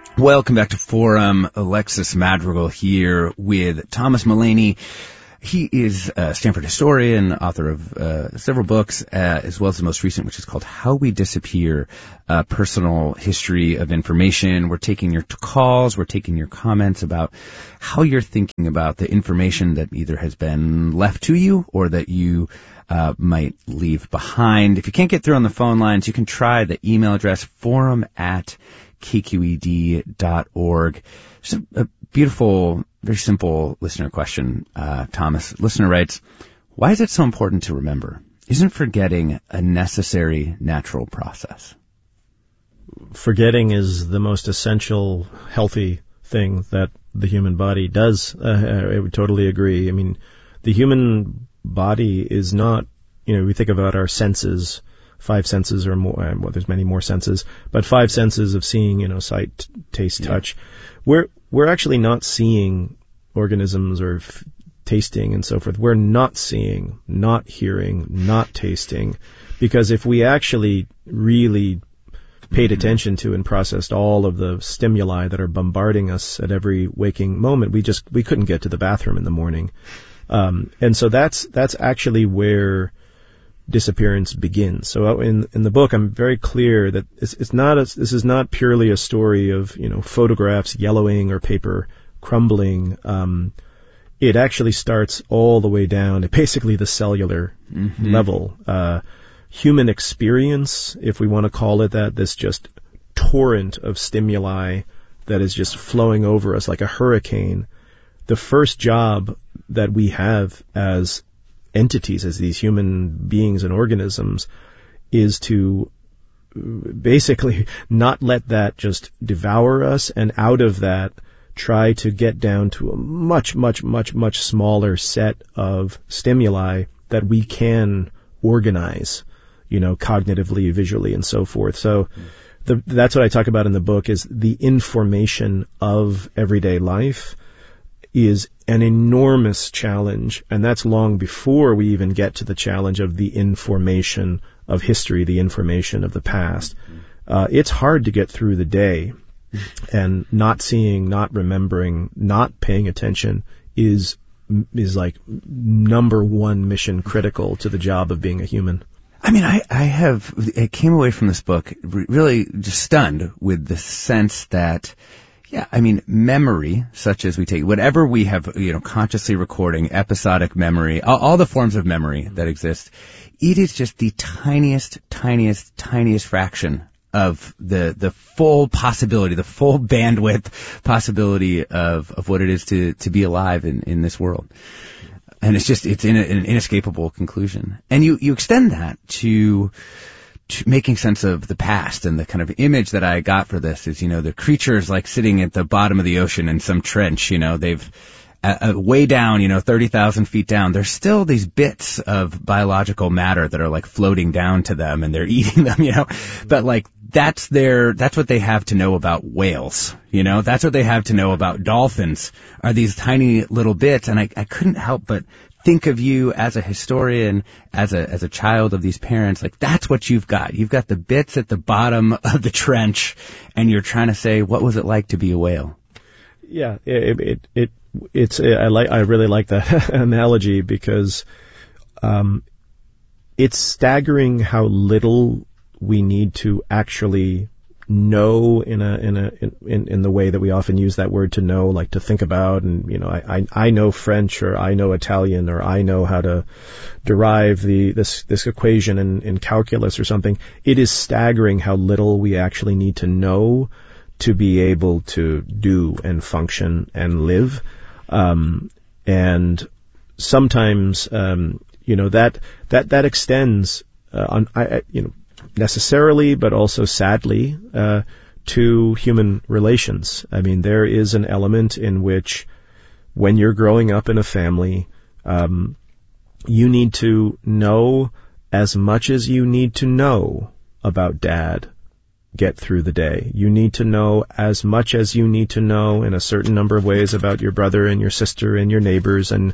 Welcome back to Forum. Alexis Madrigal here with Thomas Mullany. He is a Stanford historian, author of several books, as well as the most recent, which is called How We Disappear, Personal History of Information. We're taking your calls, we're taking your comments about how you're thinking about the information that either has been left to you or that you might leave behind. If you can't get through on the phone lines, you can try the email address forum@kqed.org. Just a beautiful, very simple listener question. Thomas, listener writes, why is it so important to remember? Isn't forgetting a necessary natural process? Forgetting is the most essential, healthy thing that the human body does. I would totally agree. I mean, the human body is not, we think about our senses, 5 senses or more, well, there's many more senses, but 5 senses of seeing, sight, taste, touch. We're actually not seeing organisms or tasting and so forth. We're not seeing, not hearing, not tasting, because if we actually really paid attention to and processed all of the stimuli that are bombarding us at every waking moment, we couldn't get to the bathroom in the morning. And so that's actually where disappearance begins. So in the book, I'm very clear that this is not purely a story of, photographs yellowing or paper crumbling. It actually starts all the way down to basically the cellular level. Human experience, if we want to call it that, this just torrent of stimuli that is just flowing over us like a hurricane. The first job that we have as entities, as these human beings and organisms, is to basically not let that just devour us, and out of that try to get down to a much, much, much, much smaller set of stimuli that we can organize, cognitively, visually, and so forth. So that's what I talk about in the book, is the information of everyday life is an enormous challenge, and that's long before we even get to the challenge of the information of history, the information of the past. It's hard to get through the day, and not seeing, not remembering, not paying attention is like number one mission critical to the job of being a human. I mean, I came away from this book really just stunned with the sense that, memory, such as we take, whatever we have, consciously recording, episodic memory, all the forms of memory that exist, it is just the tiniest fraction of the full possibility, the full bandwidth possibility of what it is to be alive in this world. And it's an inescapable conclusion. And you extend that to making sense of the past, and the kind of image that I got for this is, the creatures like sitting at the bottom of the ocean in some trench, they've way down, 30,000 feet down, there's still these bits of biological matter that are like floating down to them, and they're eating them, but like that's what they have to know about whales, that's what they have to know about dolphins, are these tiny little bits. And I couldn't help but think of you as a historian, as a child of these parents, like that's what you've got. You've got the bits at the bottom of the trench, and you're trying to say, what was it like to be a whale? Yeah, I really like that analogy, because it's staggering how little we need to actually know in the way that we often use that word to know, like to think about. And I know French, or I know Italian, or I know how to derive this equation in calculus or something. It is staggering how little we actually need to know to be able to do and function and live. And sometimes that extends necessarily, but also sadly, to human relations. I mean, there is an element in which, when you're growing up in a family, you need to know as much as you need to know about dad. Get through the day. You need to know as much as you need to know in a certain number of ways about your brother and your sister and your neighbors, and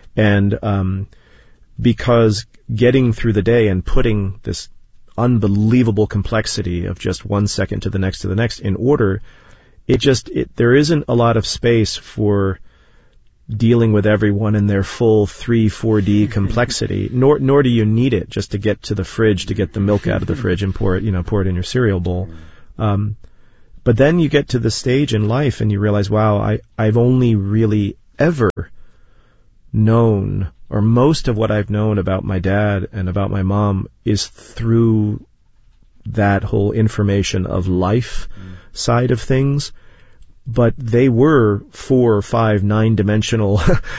because getting through the day and putting this unbelievable complexity of just one second to the next in order there isn't a lot of space for dealing with everyone in their full 3-4D complexity, nor do you need it just to get to the fridge, to get the milk out of the fridge and pour it in your cereal bowl. But then you get to the stage in life and you realize, wow, I've only really ever known, or most of what I've known about my dad and about my mom is through that whole information of life side of things. But they were 4 or 5 9-dimensional,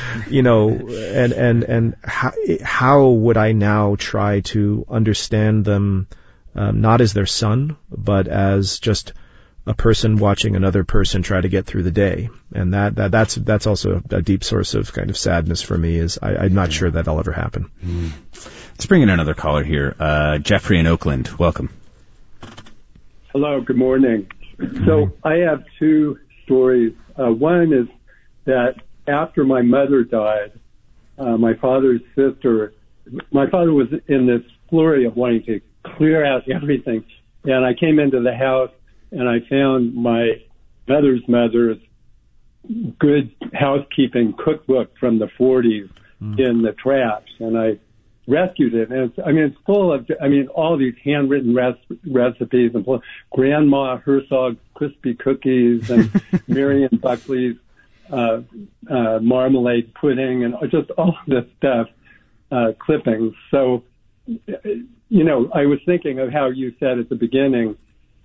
and how would I now try to understand them, not as their son, but as just a person watching another person try to get through the day. And that's also a deep source of kind of sadness for me, is I'm not sure that'll ever happen. Let's bring in another caller here. Jeffrey in Oakland. Welcome. Hello, good morning. So I have 2 stories. One is that after my mother died, my father's sister, my father was in this flurry of wanting to clear out everything. And I came into the house and I found my mother's good housekeeping cookbook from the 40s in the trash. And I rescued it. And it's full of, all these handwritten recipes and Grandma Herzog's crispy cookies and Marion Buckley's marmalade pudding and just all this stuff, clippings. So, I was thinking of how you said at the beginning,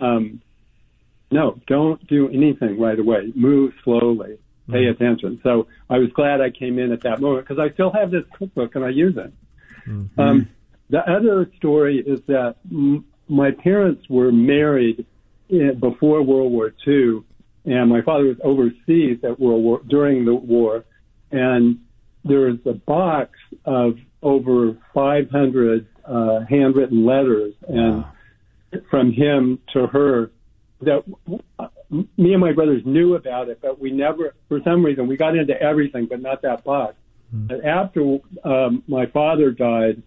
no, don't do anything right away. Move slowly. Pay attention. So I was glad I came in at that moment because I still have this cookbook and I use it. The other story is that my parents were married before World War II, and my father was overseas during the war, and there was a box of over 500 handwritten letters and from him to her that me and my brothers knew about it, but we never, for some reason, we got into everything, but not that box. And after my father died,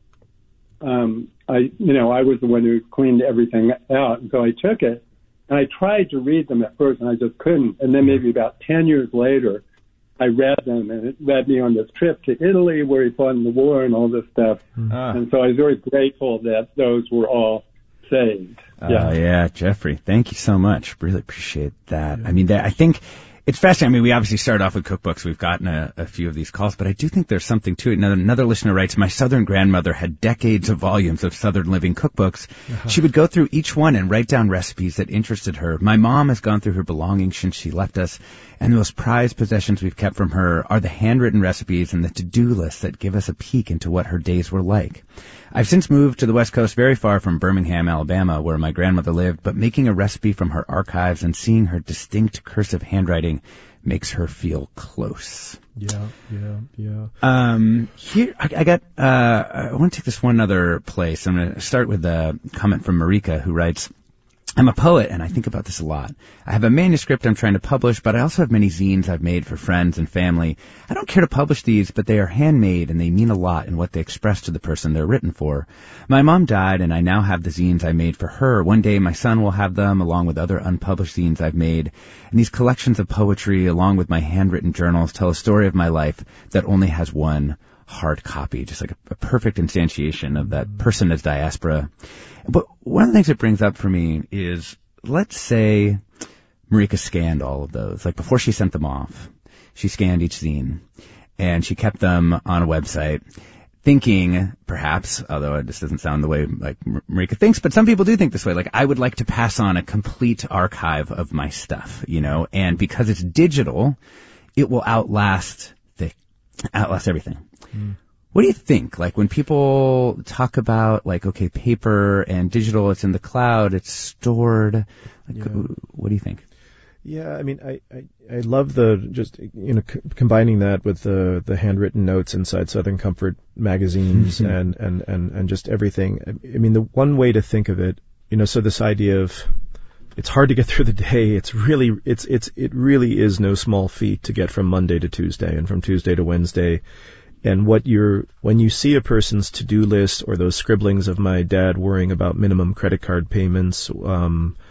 I was the one who cleaned everything out, and so I took it, and I tried to read them at first, and I just couldn't. And then maybe about 10 years later, I read them, and it led me on this trip to Italy where he fought in the war and all this stuff. And so I was very grateful that those were all saved. Yeah, Jeffrey, thank you so much. Really appreciate that. I think it's fascinating. We obviously started off with cookbooks. We've gotten a few of these calls, but I do think there's something to it. Another listener writes, my Southern grandmother had decades of volumes of Southern living cookbooks. She would go through each one and write down recipes that interested her. My mom has gone through her belongings since she left us, and the most prized possessions we've kept from her are the handwritten recipes and the to-do lists that give us a peek into what her days were like. I've since moved to the West Coast, very far from Birmingham, Alabama, where my grandmother lived, but making a recipe from her archives and seeing her distinct cursive handwriting makes her feel close. Yeah. Here, I want to take this one other place. I'm going to start with a comment from Marika, who writes, I'm a poet, and I think about this a lot. I have a manuscript I'm trying to publish, but I also have many zines I've made for friends and family. I don't care to publish these, but they are handmade, and they mean a lot in what they express to the person they're written for. My mom died, and I now have the zines I made for her. One day, my son will have them, along with other unpublished zines I've made. And these collections of poetry, along with my handwritten journals, tell a story of my life that only has one hard copy, just like a perfect instantiation of that person as diaspora. But one of the things it brings up for me is, let's say Marika scanned all of those. Like before she sent them off, she scanned each zine, and she kept them on a website, thinking, perhaps, although this doesn't sound the way like Marika thinks, but some people do think this way, like I would like to pass on a complete archive of my stuff, and because it's digital, it will outlast everything. What do you think? Like when people talk about like, okay, paper and digital, it's in the cloud, it's stored. What do you think? Yeah, I love combining that with the handwritten notes inside Southern Comfort magazines and just everything. The one way to think of it, so this idea of it's hard to get through the day. It really is no small feat to get from Monday to Tuesday and from Tuesday to Wednesday. And when you see a person's to-do list or those scribblings of my dad worrying about minimum credit card payments, and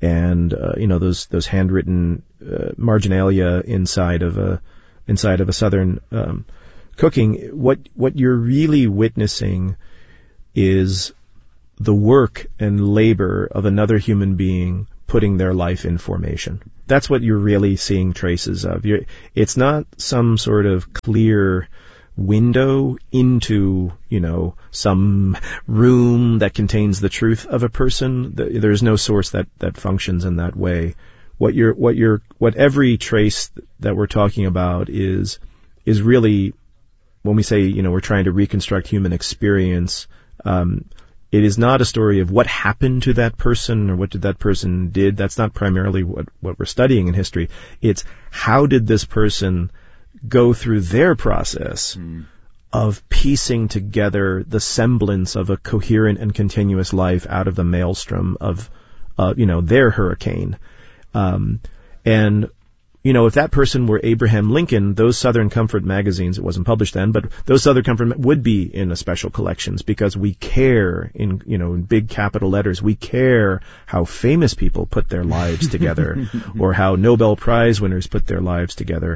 and those handwritten marginalia inside of a Southern cooking. What you're really witnessing is the work and labor of another human being putting their life in formation. That's what you're really seeing traces of. It's not some sort of clear window into, some room that contains the truth of a person. There's no source that functions in that way. What every trace that we're talking about is really, when we say, we're trying to reconstruct human experience, it is not a story of what happened to that person or what did that person did. That's not primarily what we're studying in history. It's how did this person go through their process of piecing together the semblance of a coherent and continuous life out of the maelstrom of, their hurricane. If that person were Abraham Lincoln, those Southern Comfort magazines, it wasn't published then, but those Southern Comfort would be in a special collections because we care in big capital letters, we care how famous people put their lives together or how Nobel Prize winners put their lives together.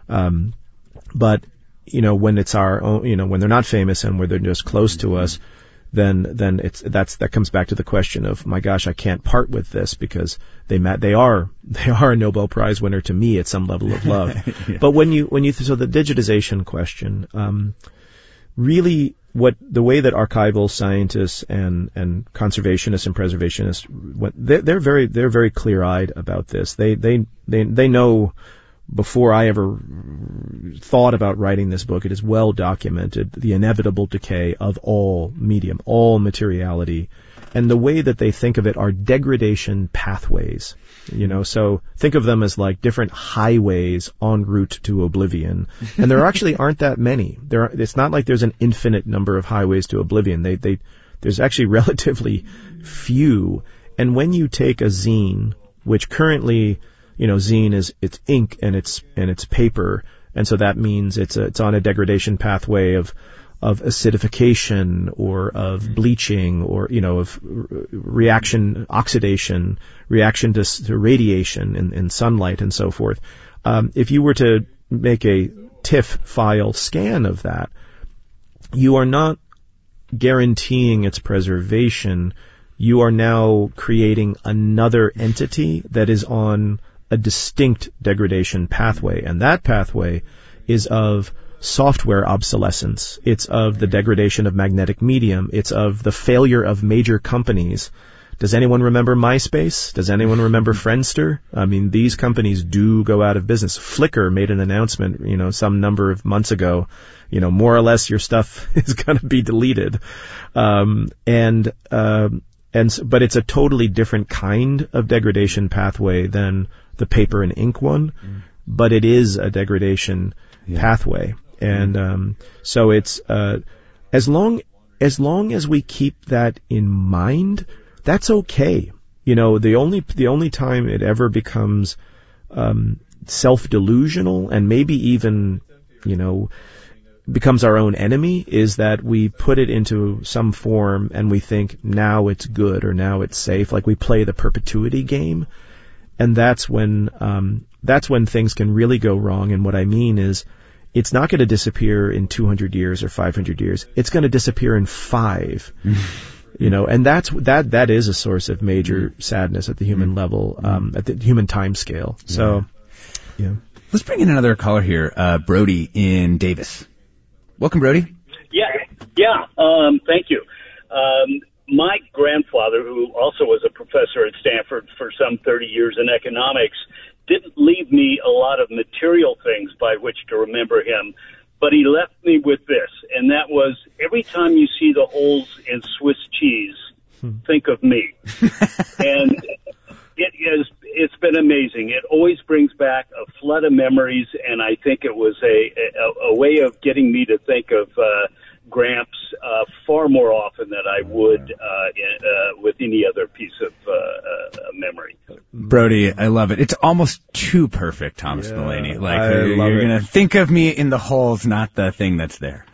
But when it's our own, when they're not famous and where they're just close to us, then that comes back to the question of, my gosh, I can't part with this because they are a Nobel Prize winner to me at some level of love. Yeah. But so the digitization question, really the way that archival scientists and conservationists and preservationists, they're very clear-eyed about this. They know. Before I ever thought about writing this book, it is well documented, the inevitable decay of all medium, all materiality. And the way that they think of it are degradation pathways. So think of them as like different highways en route to oblivion. And there actually aren't that many. It's not like there's an infinite number of highways to oblivion. There's actually relatively few. And when you take a zine, which currently, zine it's ink and it's paper, and so that means it's on a degradation pathway of acidification or of bleaching or of oxidation, reaction to radiation in sunlight and so forth. If you were to make a TIFF file scan of that, you are not guaranteeing its preservation. You are now creating another entity that is on a distinct degradation pathway, and that pathway is of software obsolescence. It's of the degradation of magnetic medium. It's of the failure of major companies. Does anyone remember MySpace? Does anyone remember Friendster? I mean, these companies do go out of business. Flickr made an announcement, some number of months ago, more or less your stuff is going to be deleted. But it's a totally different kind of degradation pathway than the paper and ink one, but it is a degradation pathway. And so it's as long as we keep that in mind, that's okay. The only time it ever becomes self-delusional and maybe even becomes our own enemy is that we put it into some form and we think now it's good or now it's safe, like we play the perpetuity game. And that's when things can really go wrong. And what I mean is, it's not going to disappear in 200 years or 500 years. It's going to disappear in 5. And that is a source of major sadness at the human level, at the human time scale. So, yeah. Let's bring in another caller here, Brody in Davis. Welcome, Brody. Yeah. Thank you. My grandfather, who also was a professor at Stanford for some 30 years in economics, didn't leave me a lot of material things by which to remember him, but he left me with this, and that was, every time you see the holes in Swiss cheese, think of me. And it's been amazing. It always brings back a flood of memories, and I think it was a way of getting me to think of Gramps far more often than I would with any other piece of memory. Brody, I love it. It's almost too perfect, Thomas Mulaney. Like you're going to think of me in the holes, not the thing that's there.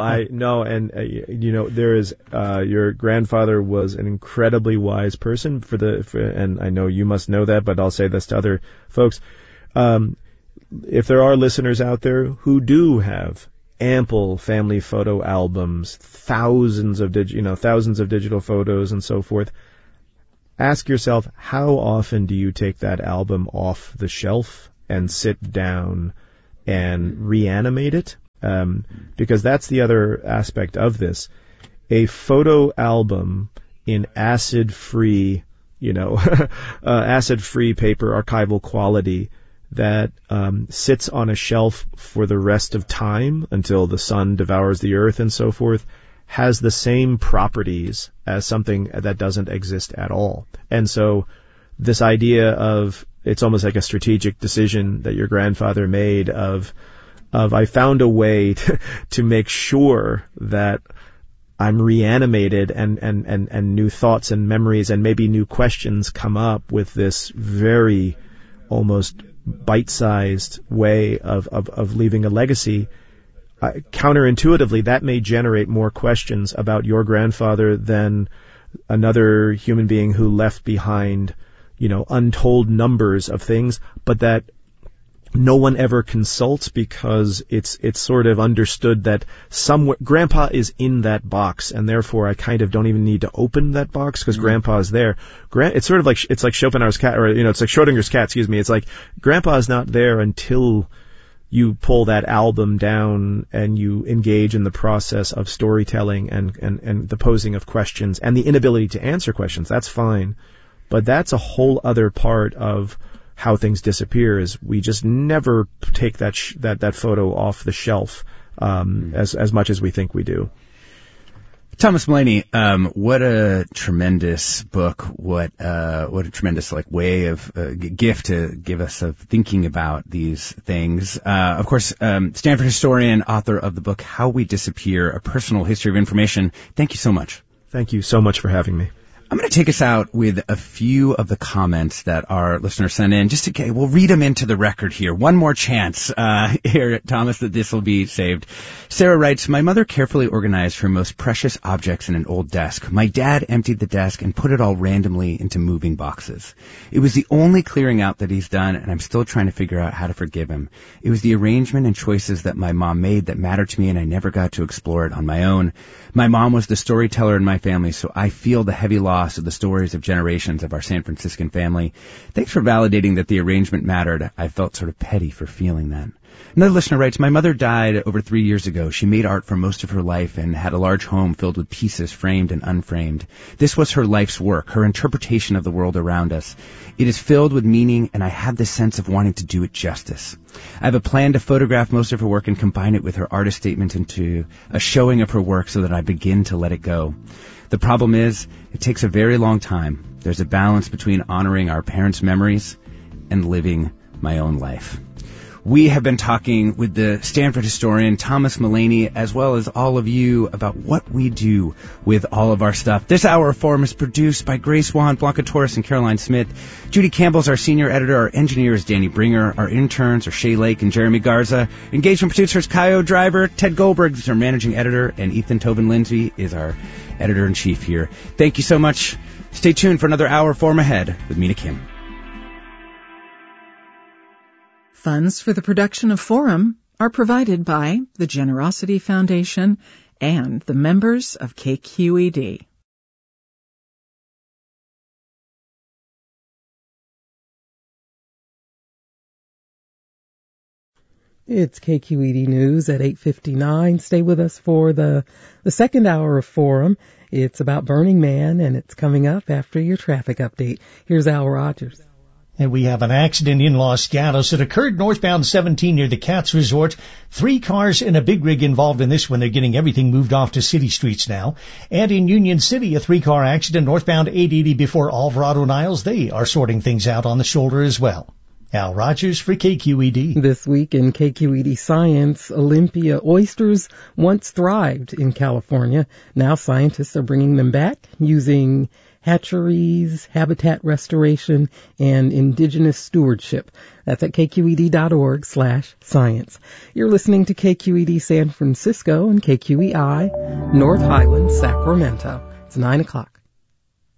There is your grandfather was an incredibly wise person and I know you must know that, but I'll say this to other folks. If there are listeners out there who do have ample family photo albums, thousands of digital photos and so forth, ask yourself, how often do you take that album off the shelf and sit down and reanimate it? Because that's the other aspect of this. A photo album in acid-free paper archival quality that sits on a shelf for the rest of time until the sun devours the earth and so forth, has the same properties as something that doesn't exist at all. And so this idea of, it's almost like a strategic decision that your grandfather made of I found a way to make sure that I'm reanimated and new thoughts and memories and maybe new questions come up with this very almost bite-sized way of leaving a legacy. Counterintuitively, that may generate more questions about your grandfather than another human being who left behind, untold numbers of things, but that no one ever consults because it's sort of understood that somewhere Grandpa is in that box, and therefore I kind of don't even need to open that box because Grandpa is there. It's sort of like it's like Schopenhauer's cat, or it's like Schrodinger's cat. Excuse me. It's like Grandpa is not there until you pull that album down and you engage in the process of storytelling and the posing of questions and the inability to answer questions. That's fine, but that's a whole other part of how things disappear. Is we just never take that photo off the shelf as much as we think we do. Thomas Mulaney, what a tremendous book! What a tremendous way of gift to give us of thinking about these things. Of course, Stanford historian, author of the book How We Disappear: A Personal History of Information. Thank you so much. Thank you so much for having me. I'm going to take us out with a few of the comments that our listeners sent in. We'll read them into the record here. One more chance here, Thomas, that this will be saved. Sarah writes, my mother carefully organized her most precious objects in an old desk. My dad emptied the desk and put it all randomly into moving boxes. It was the only clearing out that he's done, and I'm still trying to figure out how to forgive him. It was the arrangement and choices that my mom made that mattered to me, and I never got to explore it on my own. My mom was the storyteller in my family, so I feel the heavy loss of the stories of generations of our San Franciscan family. Thanks for validating that the arrangement mattered. I felt sort of petty for feeling that. Another listener writes, my mother died over 3 years ago. She made art for most of her life and had a large home filled with pieces framed and unframed. This was her life's work, her interpretation of the world around us. It is filled with meaning, and I have this sense of wanting to do it justice. I have a plan to photograph most of her work and combine it with her artist statement into a showing of her work so that I begin to let it go. The problem is, it takes a very long time. There's a balance between honoring our parents' memories and living my own life. We have been talking with the Stanford historian Thomas Mulaney, as well as all of you, about what we do with all of our stuff. This hour of Forum is produced by Grace Wan, Blanca Torres, and Caroline Smith. Judy Campbell's our senior editor. Our engineer is Danny Bringer. Our interns are Shay Lake and Jeremy Garza. Engagement producers Kyo Driver. Ted Goldberg is our managing editor, and Ethan Tobin-Lindsay is our editor-in-chief here. Thank you so much. Stay tuned for another hour of Forum Ahead with Mina Kim. Funds for the production of Forum are provided by the Generosity Foundation and the members of KQED. It's KQED News at 8:59. Stay with us for the second hour of Forum. It's about Burning Man, and it's coming up after your traffic update. Here's Al Rogers. And we have an accident in Los Gatos. It occurred northbound 17 near the Cats Resort. 3 cars and a big rig involved in this one. They're getting everything moved off to city streets now. And in Union City, a 3-car accident northbound 880 before Alvarado Niles. They are sorting things out on the shoulder as well. Al Rogers for KQED. This week in KQED Science, Olympia oysters once thrived in California. Now scientists are bringing them back using hatcheries, habitat restoration, and indigenous stewardship. That's at kqed.org/science. You're listening to KQED San Francisco and KQEI North Highlands, Sacramento. It's 9 o'clock.